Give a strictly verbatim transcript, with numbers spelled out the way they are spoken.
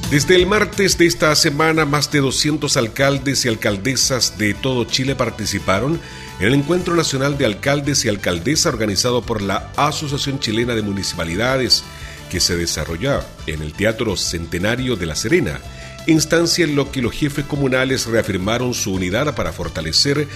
Desde el martes de esta semana, más de doscientos alcaldes y alcaldesas de todo Chile participaron en el Encuentro Nacional de Alcaldes y Alcaldesas organizado por la Asociación Chilena de Municipalidades, que se desarrolló en el Teatro Centenario de La Serena, instancia en la que los jefes comunales reafirmaron su unidad para fortalecer